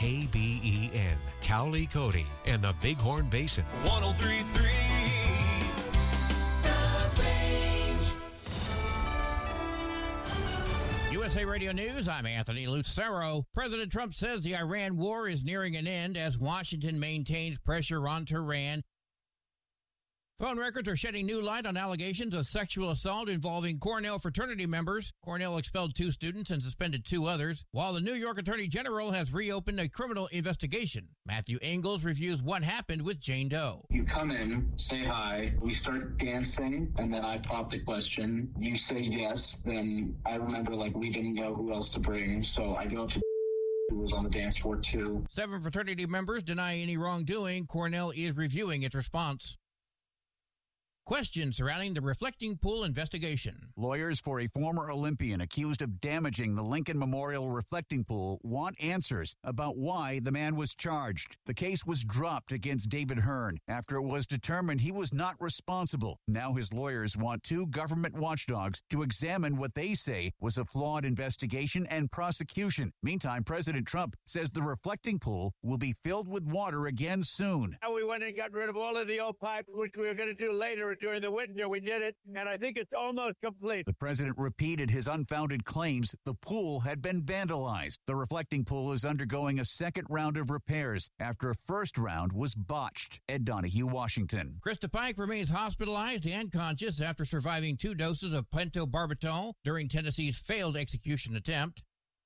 KBEN, Cowley, Cody, and the Bighorn Basin. 103.3 The Range. USA Radio News, I'm Anthony Lucero. President Trump says the Iran war is nearing an end as Washington maintains pressure on Tehran. Phone records are shedding new light on allegations of sexual assault involving Cornell fraternity members. Cornell expelled 2 students and suspended 2 others, while the New York Attorney General has reopened a criminal investigation. Matthew Ingles reviews what happened with Jane Doe. You come in, say hi, we start dancing, and then I pop the question. You say yes, then I remember we didn't know who else to bring, so I go up to who was on the dance floor too. 7 fraternity members deny any wrongdoing. Cornell is reviewing its response. Questions surrounding the reflecting pool investigation. Lawyers for a former Olympian accused of damaging the Lincoln Memorial reflecting pool want answers about why the man was charged. The case was dropped against David Hearn after it was determined he was not responsible. Now his lawyers want 2 government watchdogs to examine what they say was a flawed investigation and prosecution. Meantime, President Trump says the reflecting pool will be filled with water again soon. We went and got rid of all of the old pipes, which we were going to do later. During the winter, we did it, and I think it's almost complete. The president repeated his unfounded claims the pool had been vandalized. The reflecting pool is undergoing a second round of repairs after a first round was botched. Ed Donahue, Washington. Krista Pike remains hospitalized and conscious after surviving 2 doses of pentobarbital during Tennessee's failed execution attempt.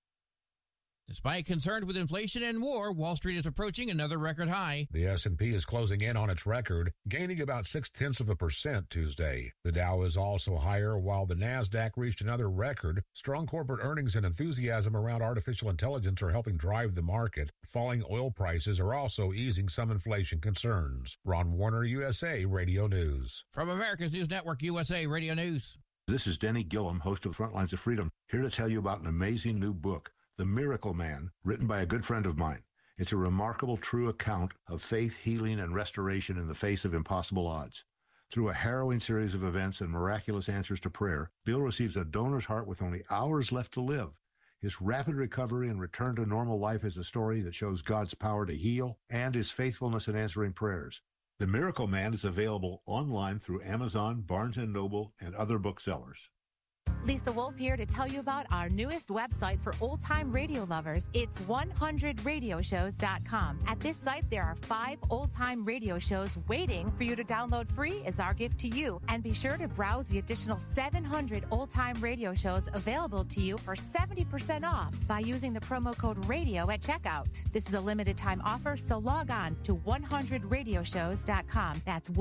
Despite concerns with inflation and war, Wall Street is approaching another record high. The S&P is closing in on its record, gaining about 0.6% Tuesday. The Dow is also higher, while the Nasdaq reached another record. Strong corporate earnings and enthusiasm around artificial intelligence are helping drive the market. Falling oil prices are also easing some inflation concerns. Ron Warner, USA Radio News. From America's News Network, USA Radio News. This is Denny Gillum, host of Front Lines of Freedom, here to tell you about an amazing new book, The Miracle Man, written by a good friend of mine. It's a remarkable, true account of faith, healing, and restoration in the face of impossible odds. Through a harrowing series of events and miraculous answers to prayer, Bill receives a donor's heart with only hours left to live. His rapid recovery and return to normal life is a story that shows God's power to heal and his faithfulness in answering prayers. The Miracle Man is available online through Amazon, Barnes & Noble, and other booksellers. Lisa Wolf here to tell you about our newest website for old-time radio lovers. It's 100radioshows.com. At this site, there are 5 old-time radio shows waiting for you to download free as our gift to you. And be sure to browse the additional 700 old-time radio shows available to you for 70% off by using the promo code RADIO at checkout. This is a limited-time offer, so log on to 100radioshows.com. That's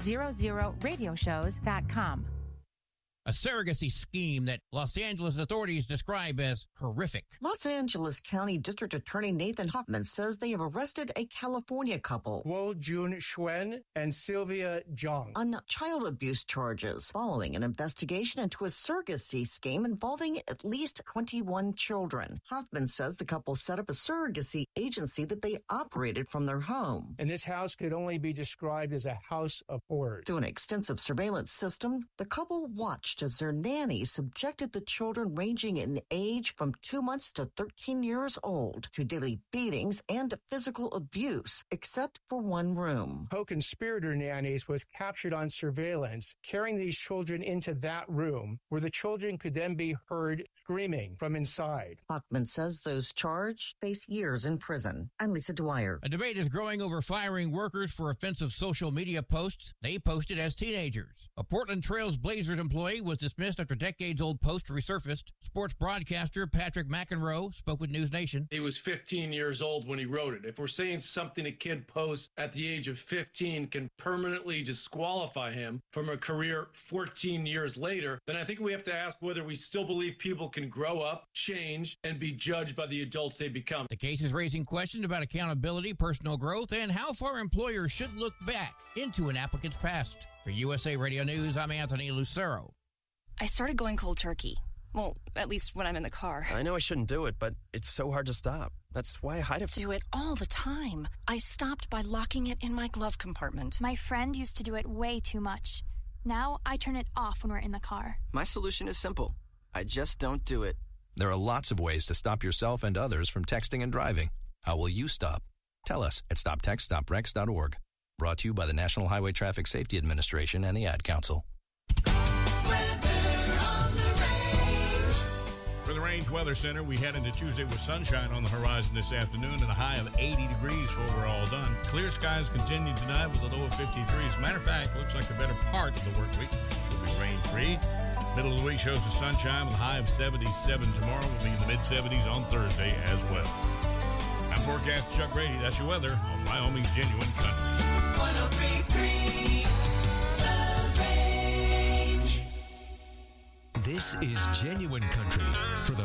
100radioshows.com. A surrogacy scheme that Los Angeles authorities describe as horrific. Los Angeles County District Attorney Nathan Hoffman says they have arrested a California couple, Guo Jun Xuan and Sylvia Zhang, on child abuse charges following an investigation into a surrogacy scheme involving at least 21 children. Hoffman says the couple set up a surrogacy agency that they operated from their home. And this house could only be described as a house of horrors. Through an extensive surveillance system, the couple watched as their nanny subjected the children ranging in age from 2 months to 13 years old to daily beatings and physical abuse, except for one room. Co-conspirator nannies was captured on surveillance, carrying these children into that room, where the children could then be heard screaming from inside. Hoffman says those charged face years in prison. I'm Lisa Dwyer. A debate is growing over firing workers for offensive social media posts they posted as teenagers. A Portland Trails Blazers employee was dismissed after decades-old post resurfaced. Sports broadcaster Patrick McEnroe spoke with News Nation. He was 15 years old when he wrote it. If we're saying something a kid posts at the age of 15 can permanently disqualify him from a career 14 years later, then I think we have to ask whether we still believe people can grow up, change, and be judged by the adults they become. The case is raising questions about accountability, personal growth, and how far employers should look back into an applicant's past. For USA Radio News, I'm Anthony Lucero. I started going cold turkey. Well, at least when I'm in the car. I know I shouldn't do it, but it's so hard to stop. That's why I hide it. Do it all the time. I stopped by locking it in my glove compartment. My friend used to do it way too much. Now I turn it off when we're in the car. My solution is simple. I just don't do it. There are lots of ways to stop yourself and others from texting and driving. How will you stop? Tell us at stoptextsstopwrecks.org. Brought to you by the National Highway Traffic Safety Administration and the Ad Council. For the Range Weather Center, we head into Tuesday with sunshine on the horizon this afternoon and a high of 80 degrees for we're all done. Clear skies continue tonight with a low of 53. As a matter of fact, looks like the better part of the work week will be rain-free. Middle of the week shows the sunshine with a high of 77 tomorrow. Will be in the mid-70s on Thursday as well. I'm forecast Chuck Grady. That's your weather on Wyoming's Genuine Country. 103.3 The Range. This is Genuine Country for the